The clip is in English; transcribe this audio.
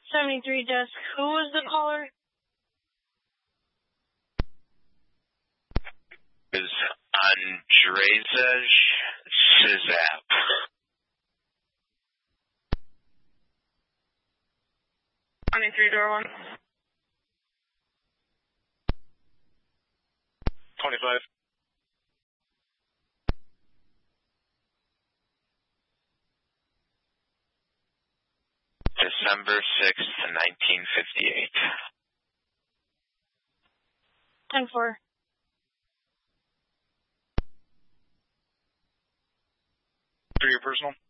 73 desk. Who was the caller? Is Andreza Shizap. Door 1. 25. December 6th, 1958. 10-4. For your personal?